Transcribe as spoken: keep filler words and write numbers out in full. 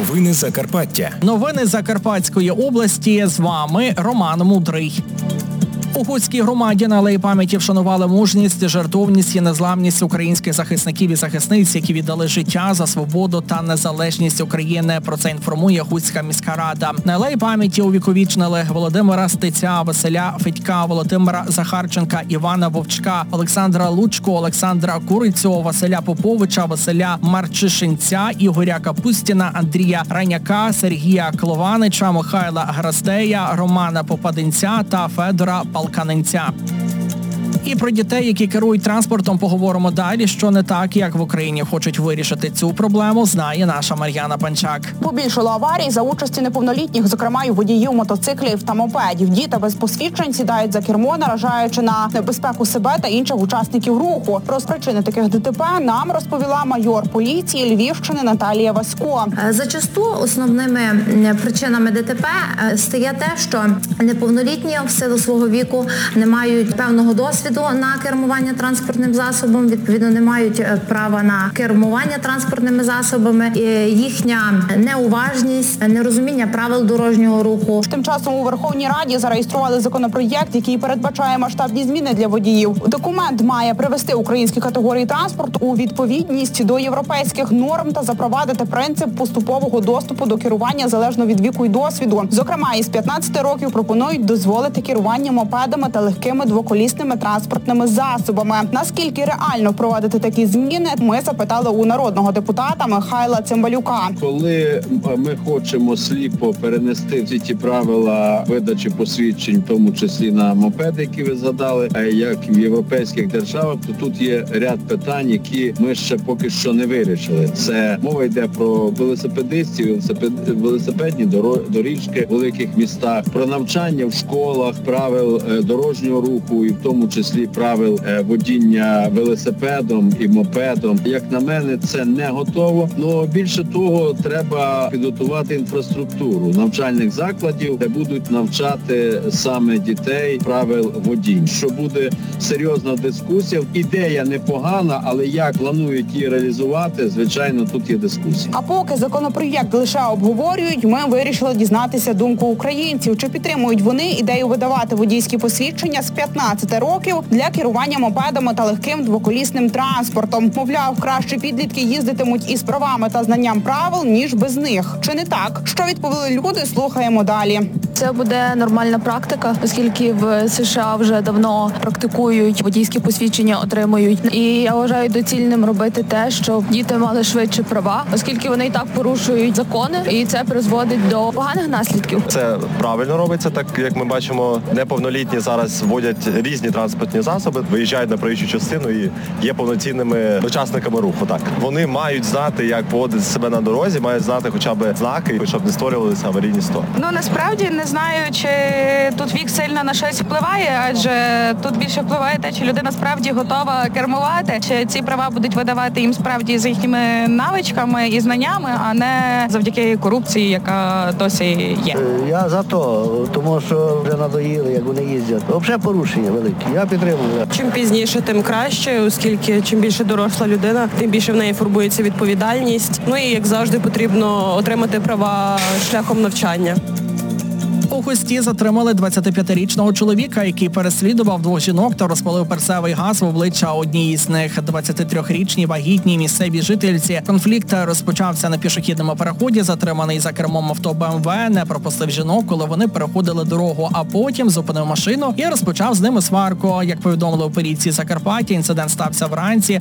Новини Закарпаття. Новини Закарпатської області. З вами Роман Мудрий. У Хуцькій громаді на алеї пам'яті вшанували мужність, жертовність і незламність українських захисників і захисниць, які віддали життя за свободу та незалежність України. Про це інформує Хуцька міська рада. На алеї пам'яті увіковічнили Володимира Стеця, Василя Федька, Володимира Захарченка, Івана Вовчка, Олександра Лучко, Олександра Курицю, Василя Поповича, Василя Марчишинця, Ігоря Капустіна, Андрія Раняка, Сергія Клованича, Михайла Граздея, Романа Попадинця та Федора Палканенця. І про дітей, які керують транспортом, поговоримо далі. Що не так, як в Україні хочуть вирішити цю проблему, знає наша Мар'яна Панчак. Побільшало аварій за участі неповнолітніх, зокрема й водіїв мотоциклів та мопедів. Діти без посвідчень сідають за кермо, наражаючи на небезпеку себе та інших учасників руху. Про причини таких ДТП нам розповіла майор поліції Львівщини Наталія Васько. Зачасту основними причинами ДТП стає те, що неповнолітні в силу свого віку не мають певного досвіду на кермування транспортним засобом, відповідно не мають права на кермування транспортними засобами, їхня неуважність, нерозуміння правил дорожнього руху. Тим часом у Верховній Раді зареєстрували законопроєкт, який передбачає масштабні зміни для водіїв. Документ має привести українські категорії транспорту у відповідність до європейських норм та запровадити принцип поступового доступу до керування залежно від віку і досвіду. Зокрема, із п'ятнадцяти років пропонують дозволити керування мопедами та легкими двоколісними транспортними засобами. Наскільки реально впровадити такі зміни, ми запитали у народного депутата Михайла Цимбалюка. Коли ми хочемо сліпо перенести всі ті правила видачі посвідчень, в тому числі на мопеди, які ви згадали, як в європейських державах, то тут є ряд питань, які ми ще поки що не вирішили. Це мова йде про велосипедистів, велосипед, велосипедні доріжки в великих містах, про навчання в школах, правил дорожнього руху і в тому числі правил водіння велосипедом і мопедом. Як на мене, це не готово. Но більше того, треба підготувати інфраструктуру навчальних закладів, де будуть навчати саме дітей правил водіння. Що буде серйозна дискусія. Ідея непогана, але як планують її реалізувати, звичайно, тут є дискусія. А поки законопроєкт лише обговорюють, ми вирішили дізнатися думку українців. Чи підтримують вони ідею видавати водійські посвідчення з п'ятнадцяти років для керування мопедами та легким двоколісним транспортом. Мовляв, краще підлітки їздитимуть із правами та знанням правил, ніж без них. Чи не так? Що відповіли люди, слухаємо далі. Це буде нормальна практика, оскільки в США вже давно практикують, водійські посвідчення отримують. І я вважаю доцільним робити те, щоб діти мали швидше права, оскільки вони і так порушують закони, і це призводить до поганих наслідків. Це правильно робиться, так як ми бачимо, неповнолітні зараз водять різні транспортні засоби, виїжджають на проїжджу частину і є повноцінними учасниками руху. Так вони мають знати, як поводити себе на дорозі, мають знати хоча б знаки, щоб не створювалися аварійні ситуації. Ну насправді не знаю, чи тут вік сильно на щось впливає, адже тут більше впливає те, чи людина справді готова кермувати, чи ці права будуть видавати їм справді з їхніми навичками і знаннями, а не завдяки корупції, яка досі є. Я за то, тому що вже надоїли, як вони їздять. Взагалі порушення великі. Я підтримую. Чим пізніше, тим краще, оскільки чим більше доросла людина, тим більше в неї формується відповідальність. Ну і, як завжди, потрібно отримати права шляхом навчання. У Хусті затримали двадцятип'ятирічного чоловіка, який переслідував двох жінок та розпалив перцевий газ в обличчя однієї з них. двадцятитрирічній вагітній місцевій жительці. Конфлікт розпочався на пішохідному переході. Затриманий за кермом авто Б М В не пропустив жінок, коли вони переходили дорогу, а потім зупинив машину і розпочав з ними сварку. Як повідомили у поліції Закарпаття, інцидент стався вранці.